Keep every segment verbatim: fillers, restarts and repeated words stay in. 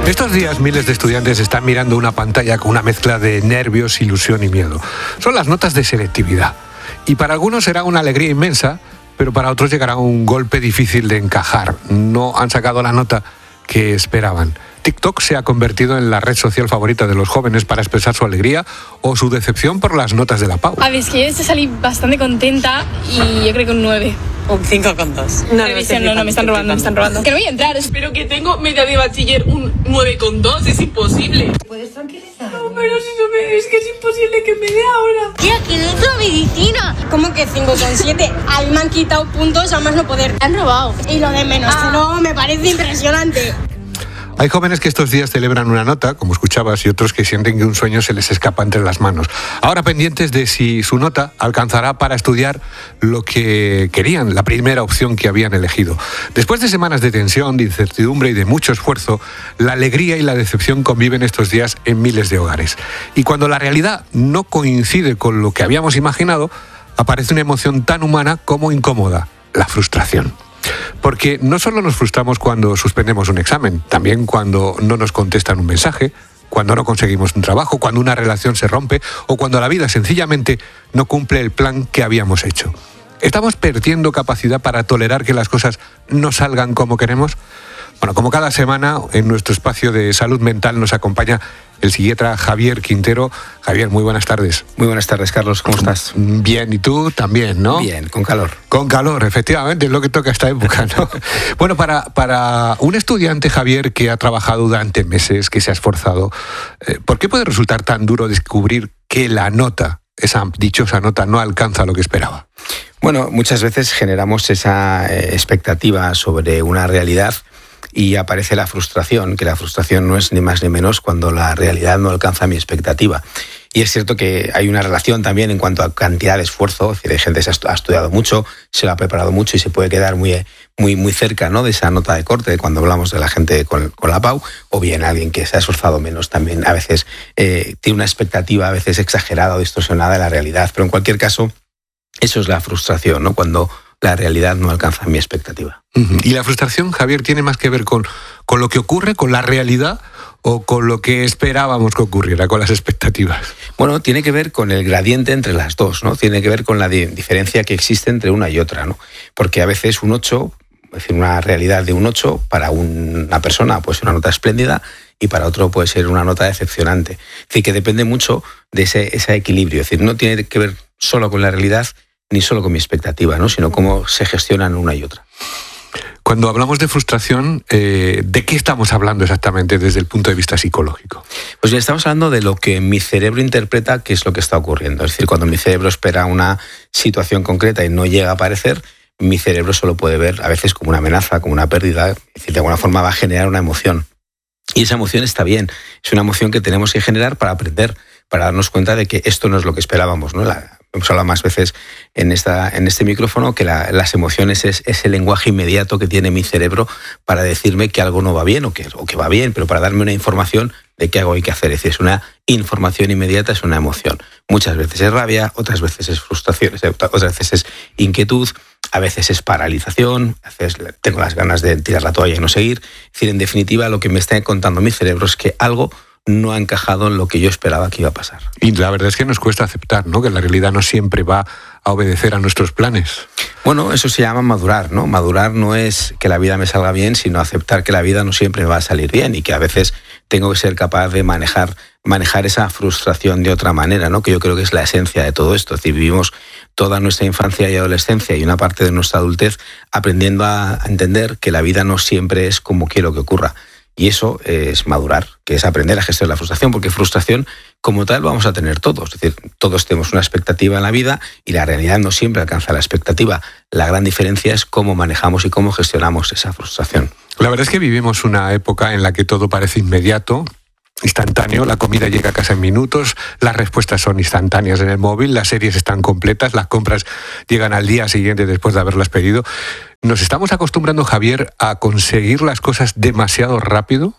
Estos días miles de estudiantes están mirando una pantalla con una mezcla de nervios, ilusión y miedo. Son las notas de selectividad. Y para algunos será una alegría inmensa, pero para otros llegará un golpe difícil de encajar. No han sacado la nota que esperaban. TikTok se ha convertido en la red social favorita de los jóvenes para expresar su alegría o su decepción por las notas de la Pau. A ver, es que yo salí bastante contenta y yo creo que un nueve. Un cinco con dos. No, no, no, no, no, me están robando, me están robando. Que no voy a entrar. Pero que tengo media de bachiller un nueve con dos, es imposible. ¿Puedes tranquilizar? No, pero si no me... es que es imposible que me dé ahora. Tía, que no es la medicina. ¿Cómo que cinco con siete? A mí me han quitado puntos a más no poder. Me han robado. Y lo de menos, ah. no, me parece impresionante. Hay jóvenes que estos días celebran una nota, como escuchabas, y otros que sienten que un sueño se les escapa entre las manos. Ahora pendientes de si su nota alcanzará para estudiar lo que querían, la primera opción que habían elegido. Después de semanas de tensión, de incertidumbre y de mucho esfuerzo, la alegría y la decepción conviven estos días en miles de hogares. Y cuando la realidad no coincide con lo que habíamos imaginado, aparece una emoción tan humana como incómoda, la frustración. Porque no solo nos frustramos cuando suspendemos un examen, también cuando no nos contestan un mensaje, cuando no conseguimos un trabajo, cuando una relación se rompe o cuando la vida sencillamente no cumple el plan que habíamos hecho. ¿Estamos perdiendo capacidad para tolerar que las cosas no salgan como queremos? Bueno, como cada semana, en nuestro espacio de salud mental nos acompaña el psiquiatra Javier Quintero. Javier, muy buenas tardes. Muy buenas tardes, Carlos. ¿Cómo estás? Bien, ¿y tú también, no? Bien, con calor. Con calor, efectivamente, es lo que toca esta época, ¿no? Bueno, para, para un estudiante, Javier, que ha trabajado durante meses, que se ha esforzado, eh, ¿por qué puede resultar tan duro descubrir que la nota, esa dichosa nota, no alcanza lo que esperaba? Bueno, muchas veces generamos esa eh, expectativa sobre una realidad y aparece la frustración, que la frustración no es ni más ni menos cuando la realidad no alcanza mi expectativa. Y es cierto que hay una relación también en cuanto a cantidad de esfuerzo, es decir, hay gente que se ha estudiado mucho, se lo ha preparado mucho y se puede quedar muy, muy, muy cerca, ¿no?, de esa nota de corte cuando hablamos de la gente con, con la Pau, o bien alguien que se ha esforzado menos también a veces eh, tiene una expectativa a veces exagerada o distorsionada de la realidad. Pero en cualquier caso, eso es la frustración, ¿no?, cuando la realidad no alcanza mi expectativa. Uh-huh. ¿Y la frustración, Javier, tiene más que ver con, con lo que ocurre, con la realidad, o con lo que esperábamos que ocurriera, con las expectativas? Bueno, tiene que ver con el gradiente entre las dos, ¿no? Tiene que ver con la di- diferencia que existe entre una y otra, ¿no? Porque a veces un ocho, es decir, una realidad de un ocho, para una persona puede ser una nota espléndida y para otro puede ser una nota decepcionante. Es decir, que depende mucho de ese, ese equilibrio. Es decir, no tiene que ver solo con la realidad ni solo con mi expectativa, ¿no?, sino cómo se gestionan una y otra. Cuando hablamos de frustración, eh, ¿de qué estamos hablando exactamente desde el punto de vista psicológico? Pues bien, estamos hablando de lo que mi cerebro interpreta que es lo que está ocurriendo. Es decir, cuando mi cerebro espera una situación concreta y no llega a aparecer, mi cerebro solo puede ver a veces como una amenaza, como una pérdida. Es decir, de alguna forma va a generar una emoción. Y esa emoción está bien. Es una emoción que tenemos que generar para aprender, para darnos cuenta de que esto no es lo que esperábamos, ¿no? La, hemos hablado más veces en, esta, en este micrófono que la, las emociones es ese lenguaje inmediato que tiene mi cerebro para decirme que algo no va bien o que, o que va bien, pero para darme una información de qué algo hay que hacer. Es decir, es una información inmediata, es una emoción. Muchas veces es rabia, otras veces es frustración, otras veces es inquietud, a veces es paralización, a veces tengo las ganas de tirar la toalla y no seguir. Es decir, en definitiva, lo que me está contando mi cerebro es que algo no ha encajado en lo que yo esperaba que iba a pasar. Y la verdad es que nos cuesta aceptar, ¿no?, que la realidad no siempre va a obedecer a nuestros planes. Bueno, eso se llama madurar, ¿no? Madurar no es que la vida me salga bien, sino aceptar que la vida no siempre me va a salir bien y que a veces tengo que ser capaz de manejar, manejar esa frustración de otra manera, ¿no?, que yo creo que es la esencia de todo esto. Es decir, vivimos toda nuestra infancia y adolescencia y una parte de nuestra adultez aprendiendo a entender que la vida no siempre es como quiero que ocurra. Y eso es madurar, que es aprender a gestionar la frustración, porque frustración como tal vamos a tener todos. Es decir, todos tenemos una expectativa en la vida y la realidad no siempre alcanza la expectativa. La gran diferencia es cómo manejamos y cómo gestionamos esa frustración. La verdad es que vivimos una época en la que todo parece inmediato, instantáneo, la comida llega a casa en minutos, las respuestas son instantáneas en el móvil, las series están completas, las compras llegan al día siguiente después de haberlas pedido. ¿Nos estamos acostumbrando, Javier, a conseguir las cosas demasiado rápido?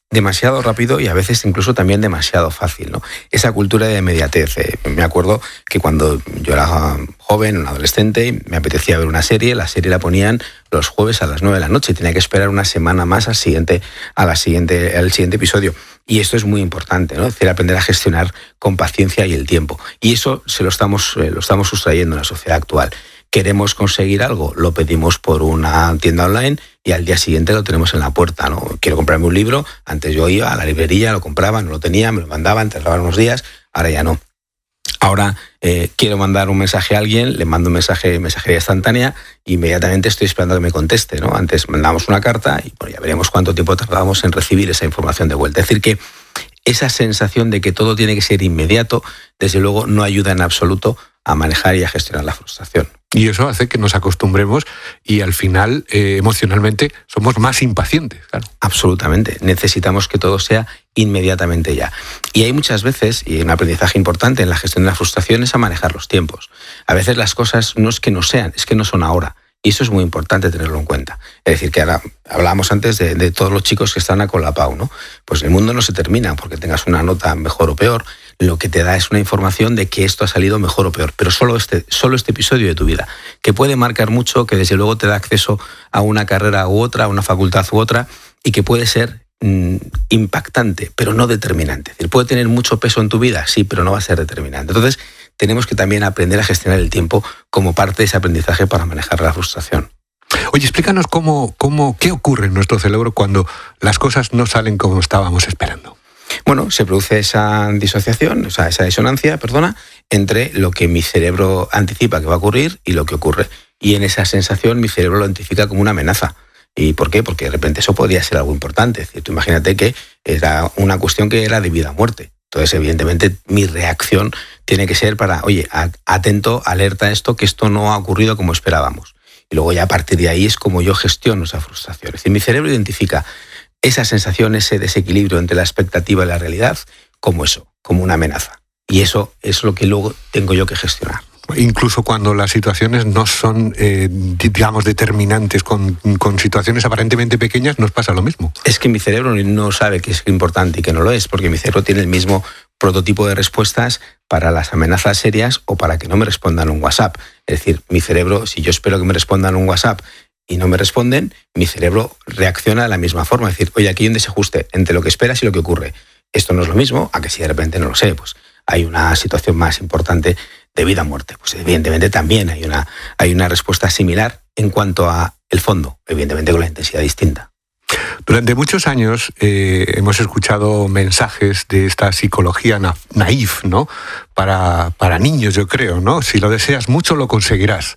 demasiado rápido y a veces incluso también demasiado fácil, ¿no? Esa cultura de inmediatez. Eh, me acuerdo que cuando yo era joven, un adolescente, me apetecía ver una serie, la serie la ponían los jueves a las nueve de la noche y tenía que esperar una semana más al siguiente, a la siguiente, al siguiente episodio. Y esto es muy importante, ¿no? Es decir, aprender a gestionar con paciencia y el tiempo. Y eso se lo estamos, eh, lo estamos sustrayendo en la sociedad actual. Queremos conseguir algo, lo pedimos por una tienda online y al día siguiente lo tenemos en la puerta, ¿no? Quiero comprarme un libro, antes yo iba a la librería, lo compraba, no lo tenía, me lo mandaban, tardaban unos días, ahora ya no. Ahora eh, quiero mandar un mensaje a alguien, le mando un mensaje, mensajería instantánea, e inmediatamente estoy esperando que me conteste, ¿no? Antes mandábamos una carta y bueno, ya veremos cuánto tiempo tardábamos en recibir esa información de vuelta. Es decir, que esa sensación de que todo tiene que ser inmediato, desde luego no ayuda en absoluto a manejar y a gestionar la frustración. Y eso hace que nos acostumbremos y al final eh, emocionalmente somos más impacientes. Claro. Absolutamente. Necesitamos que todo sea inmediatamente ya. Y hay muchas veces, y un aprendizaje importante en la gestión de la frustración es a manejar los tiempos. A veces las cosas no es que no sean, es que no son ahora. Y eso es muy importante tenerlo en cuenta. Es decir, que ahora hablábamos antes de, de todos los chicos que están a Colapau, ¿no? Pues el mundo no se termina porque tengas una nota mejor o peor. Lo que te da es una información de que esto ha salido mejor o peor, pero solo este, solo este episodio de tu vida, que puede marcar mucho, que desde luego te da acceso a una carrera u otra, a una facultad u otra, y que puede ser mmm, impactante, pero no determinante. Es decir, puede tener mucho peso en tu vida, sí, pero no va a ser determinante. Entonces, tenemos que también aprender a gestionar el tiempo como parte de ese aprendizaje para manejar la frustración. Oye, explícanos cómo, cómo, qué ocurre en nuestro cerebro cuando las cosas no salen como estábamos esperando. Bueno, se produce esa disociación, o sea, esa disonancia, perdona, entre lo que mi cerebro anticipa que va a ocurrir y lo que ocurre. Y en esa sensación mi cerebro lo identifica como una amenaza. ¿Y por qué? Porque de repente eso podría ser algo importante. Es decir, tú imagínate que era una cuestión que era de vida o muerte. Entonces, evidentemente, mi reacción tiene que ser para, oye, atento, alerta a esto, que esto no ha ocurrido como esperábamos. Y luego ya a partir de ahí es como yo gestiono esa frustración. Es decir, mi cerebro identifica esa sensación, ese desequilibrio entre la expectativa y la realidad, como eso, como una amenaza. Y eso es lo que luego tengo yo que gestionar. Incluso cuando las situaciones no son, eh, digamos, determinantes, con, con situaciones aparentemente pequeñas, nos pasa lo mismo. Es que mi cerebro no sabe que es importante y que no lo es, porque mi cerebro tiene el mismo prototipo de respuestas para las amenazas serias o para que no me respondan un WhatsApp. Es decir, mi cerebro, si yo espero que me respondan un WhatsApp y no me responden, mi cerebro reacciona de la misma forma. Es decir, oye, aquí hay un desajuste entre lo que esperas y lo que ocurre. Esto no es lo mismo a que si de repente no lo sé, pues hay una situación más importante de vida o muerte. Pues evidentemente también hay una, hay una respuesta similar en cuanto a el fondo, evidentemente con la intensidad distinta. Durante muchos años eh, hemos escuchado mensajes de esta psicología na- naif, ¿no? Para, para niños, yo creo, ¿no? Si lo deseas mucho, lo conseguirás.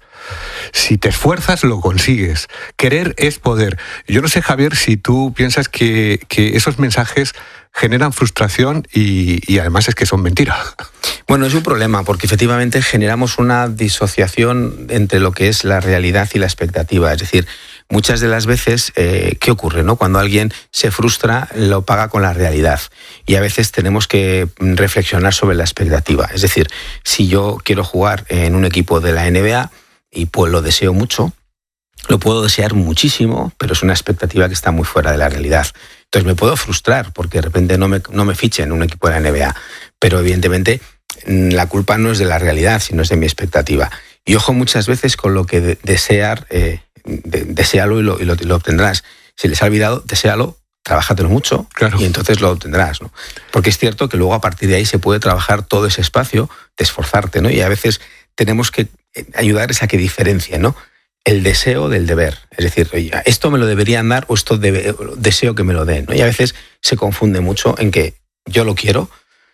Si te esfuerzas, lo consigues. Querer es poder. Yo no sé, Javier, si tú piensas que, que esos mensajes generan frustración y, y además es que son mentiras. Bueno, es un problema porque efectivamente generamos una disociación entre lo que es la realidad y la expectativa. Es decir, muchas de las veces, eh, ¿qué ocurre, no? Cuando alguien se frustra, lo paga con la realidad. Y a veces tenemos que reflexionar sobre la expectativa. Es decir, si yo quiero jugar en un equipo de la N B A y pues lo deseo mucho, lo puedo desear muchísimo, pero es una expectativa que está muy fuera de la realidad. Entonces me puedo frustrar porque de repente no me, no me fichen en un equipo de la N B A. Pero evidentemente la culpa no es de la realidad, sino es de mi expectativa. Y ojo muchas veces con lo que de, desear, eh, de, deséalo y lo, y, lo, y lo obtendrás. Si les ha olvidado, deséalo, trabájatelo mucho, claro, y entonces lo obtendrás, ¿no? Porque es cierto que luego a partir de ahí se puede trabajar todo ese espacio de esforzarte, ¿no? Y a veces tenemos que ayudarles a que diferencien, ¿no? El deseo del deber. Es decir, oye, esto me lo deberían dar o esto debe, deseo que me lo den, ¿no? Y a veces se confunde mucho en que yo lo quiero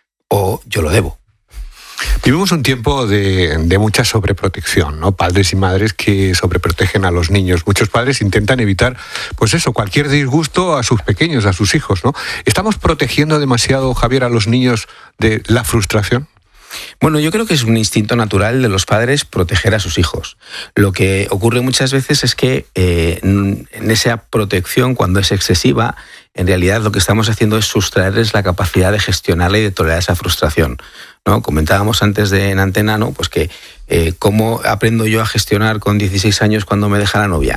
o yo lo debo. Vivimos un tiempo de, de mucha sobreprotección, ¿no? Padres y madres que sobreprotegen a los niños. Muchos padres intentan evitar, pues eso, cualquier disgusto a sus pequeños, a sus hijos, ¿no? ¿Estamos protegiendo demasiado, Javier, a los niños de la frustración? Bueno, yo creo que es un instinto natural de los padres proteger a sus hijos. Lo que ocurre muchas veces es que eh, en esa protección, cuando es excesiva, en realidad lo que estamos haciendo es sustraerles la capacidad de gestionarla y de tolerar esa frustración, ¿no? Comentábamos antes de en antena, ¿no? Pues que eh, ¿cómo aprendo yo a gestionar con dieciséis años cuando me deja la novia? Mm.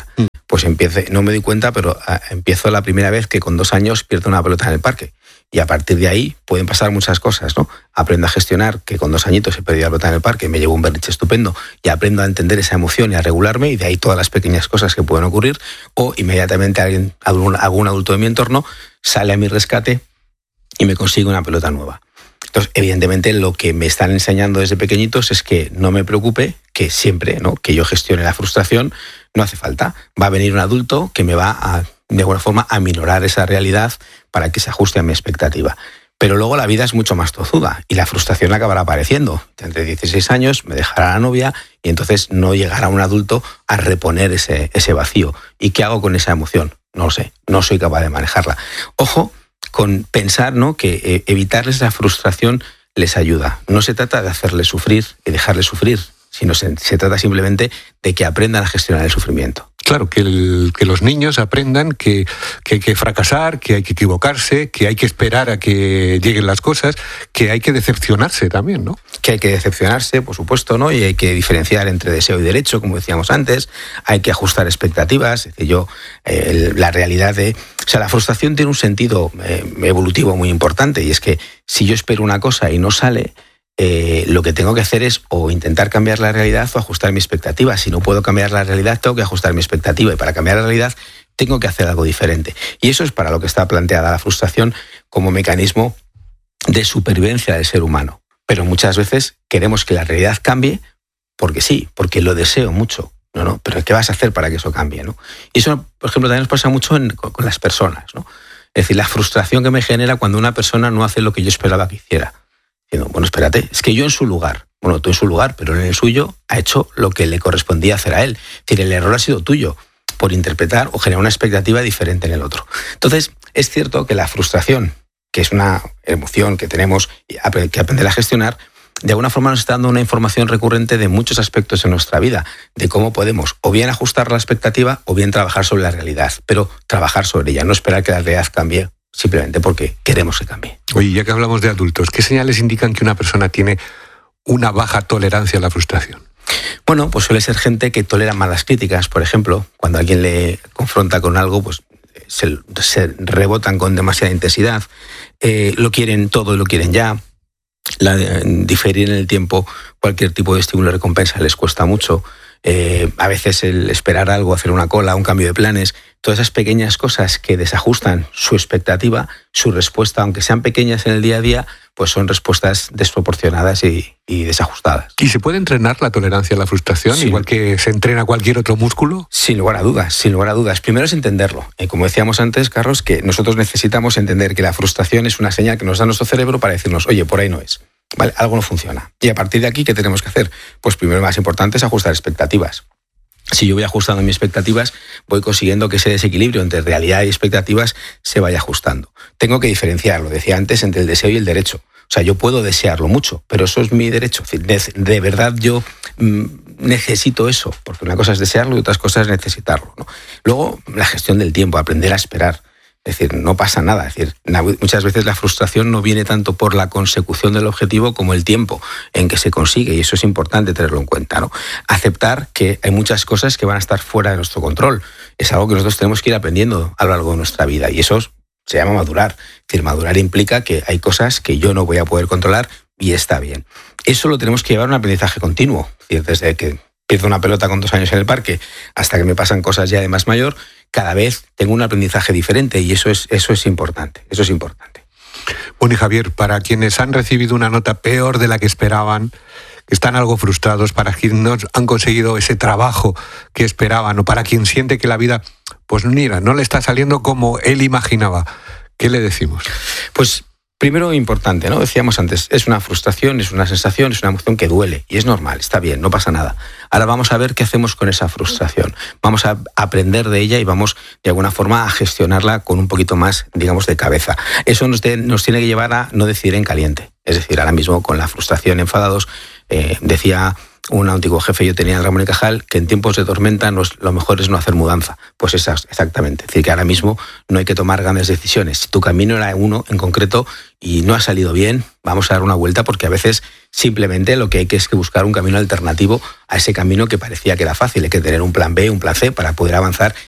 pues empiece, no me doy cuenta, pero a, empiezo la primera vez que con dos años pierdo una pelota en el parque. Y a partir de ahí pueden pasar muchas cosas, ¿no? Aprendo a gestionar que con dos añitos he perdido la pelota en el parque, me llevo un berrinche estupendo y aprendo a entender esa emoción y a regularme, y de ahí todas las pequeñas cosas que pueden ocurrir. O inmediatamente alguien, algún, algún adulto de mi entorno sale a mi rescate y me consigue una pelota nueva. Entonces, evidentemente, lo que me están enseñando desde pequeñitos es que no me preocupe, que siempre, ¿no?, que yo gestione la frustración, no hace falta. Va a venir un adulto que me va a, de alguna forma, a minorar esa realidad para que se ajuste a mi expectativa. Pero luego la vida es mucho más tozuda y la frustración acabará apareciendo. Entre dieciséis años me dejará la novia y entonces no llegará un adulto a reponer ese, ese vacío. ¿Y qué hago con esa emoción? No lo sé, no soy capaz de manejarla. Ojo con pensar, ¿no?, que eh, evitarles la frustración les ayuda. No se trata de hacerles sufrir y dejarles sufrir, sino se, se trata simplemente de que aprendan a gestionar el sufrimiento. Claro, que, el, que los niños aprendan que, que hay que fracasar, que hay que equivocarse, que hay que esperar a que lleguen las cosas, que hay que decepcionarse también, ¿no? Que hay que decepcionarse, por supuesto, ¿no? Y hay que diferenciar entre deseo y derecho, como decíamos antes. Hay que ajustar expectativas. Es decir, yo, eh, la realidad de... O sea, la frustración tiene un sentido eh, evolutivo muy importante, y es que si yo espero una cosa y no sale, Eh, lo que tengo que hacer es o intentar cambiar la realidad o ajustar mi expectativa. Si no puedo cambiar la realidad, tengo que ajustar mi expectativa, y para cambiar la realidad tengo que hacer algo diferente. Y eso es para lo que está planteada la frustración como mecanismo de supervivencia del ser humano. Pero muchas veces queremos que la realidad cambie porque sí, porque lo deseo mucho. No, no, pero ¿qué vas a hacer para que eso cambie, ¿no? Y eso, por ejemplo, también nos pasa mucho en, con, con las personas, ¿no? Es decir, la frustración que me genera cuando una persona no hace lo que yo esperaba que hiciera. Diciendo, bueno, espérate, es que yo en su lugar, bueno, tú en su lugar, pero en el suyo ha hecho lo que le correspondía hacer a él. Es decir, el error ha sido tuyo por interpretar o generar una expectativa diferente en el otro. Entonces, es cierto que la frustración, que es una emoción que tenemos que aprender a gestionar, de alguna forma nos está dando una información recurrente de muchos aspectos en nuestra vida, de cómo podemos o bien ajustar la expectativa o bien trabajar sobre la realidad, pero trabajar sobre ella, no esperar que la realidad cambie simplemente porque queremos que cambie. Oye, ya que hablamos de adultos, ¿qué señales indican que una persona tiene una baja tolerancia a la frustración? Bueno, pues suele ser gente que tolera malas críticas, por ejemplo, cuando alguien le confronta con algo, pues se, se rebotan con demasiada intensidad, eh, lo quieren todo y lo quieren ya, la, diferir en el tiempo cualquier tipo de estímulo o recompensa les cuesta mucho. Eh, a veces el esperar algo, hacer una cola, un cambio de planes, todas esas pequeñas cosas que desajustan su expectativa, su respuesta, aunque sean pequeñas en el día a día, pues son respuestas desproporcionadas y, y desajustadas. ¿Y se puede entrenar la tolerancia a la frustración, sí, igual que se entrena cualquier otro músculo? Sin lugar a dudas, sin lugar a dudas. Primero es entenderlo. Eh, como decíamos antes, Carlos, que nosotros necesitamos entender que la frustración es una señal que nos da nuestro cerebro para decirnos, oye, por ahí no es. Vale, algo no funciona. Y a partir de aquí, ¿qué tenemos que hacer? Pues primero, lo más importante es ajustar expectativas. Si yo voy ajustando mis expectativas, voy consiguiendo que ese desequilibrio entre realidad y expectativas se vaya ajustando. Tengo que diferenciar, lo decía antes, entre el deseo y el derecho. O sea, yo puedo desearlo mucho, pero eso es mi derecho. De, de verdad yo mmm, necesito eso, porque una cosa es desearlo y otra cosa es necesitarlo, ¿no? Luego, la gestión del tiempo, aprender a esperar. Es decir, no pasa nada. Es decir, muchas veces la frustración no viene tanto por la consecución del objetivo como el tiempo en que se consigue, y eso es importante tenerlo en cuenta, ¿no? Aceptar que hay muchas cosas que van a estar fuera de nuestro control. Es algo que nosotros tenemos que ir aprendiendo a lo largo de nuestra vida, y eso se llama madurar. Es decir, madurar implica que hay cosas que yo no voy a poder controlar y está bien. Eso lo tenemos que llevar a un aprendizaje continuo. Es decir, desde que pierdo una pelota con dos años en el parque hasta que me pasan cosas ya de más mayor, cada vez tengo un aprendizaje diferente, y eso es, eso es importante, eso es importante. Bueno, y Javier, para quienes han recibido una nota peor de la que esperaban, que están algo frustrados, para quienes no han conseguido ese trabajo que esperaban, o para quien siente que la vida, pues mira, no le está saliendo como él imaginaba, ¿qué le decimos? Pues primero, importante, ¿no? Decíamos antes, es una frustración, es una sensación, es una emoción que duele, y es normal, está bien, no pasa nada. Ahora vamos a ver qué hacemos con esa frustración. Vamos a aprender de ella y vamos, de alguna forma, a gestionarla con un poquito más, digamos, de cabeza. Eso nos, de, nos tiene que llevar a no decidir en caliente. Es decir, ahora mismo, con la frustración, enfadados, eh, decía un antiguo jefe, yo tenía en Ramón y Cajal, que en tiempos de tormenta no es, lo mejor es no hacer mudanza. Pues es exactamente. Es decir, que ahora mismo no hay que tomar grandes decisiones. Si tu camino era uno en concreto y no ha salido bien, vamos a dar una vuelta, porque a veces simplemente lo que hay que es que buscar un camino alternativo a ese camino que parecía que era fácil. Hay que tener un plan B, un plan C para poder avanzar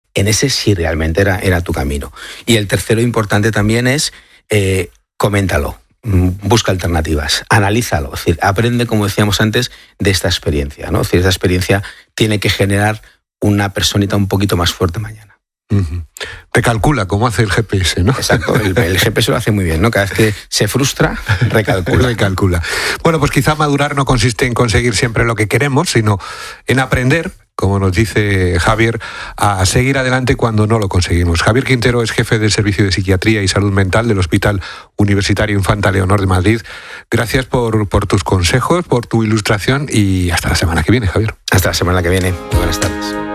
en ese si realmente era, era tu camino. Y el tercero importante también es, eh, coméntalo, busca alternativas, analízalo, es decir, aprende, como decíamos antes, de esta experiencia, ¿no? Es decir, esta experiencia tiene que generar una personita un poquito más fuerte mañana. Uh-huh. Te calcula, como hace el G P S, ¿no? Exacto, el, el G P S lo hace muy bien, ¿no? Cada vez que se frustra, recalcula. recalcula. Bueno, pues quizá madurar no consiste en conseguir siempre lo que queremos, sino en aprender, como nos dice Javier, a seguir adelante cuando no lo conseguimos. Javier Quintero es jefe del Servicio de Psiquiatría y Salud Mental del Hospital Universitario Infanta Leonor de Madrid. Gracias por, por tus consejos, por tu ilustración y hasta la semana que viene, Javier. Hasta la semana que viene. Buenas tardes.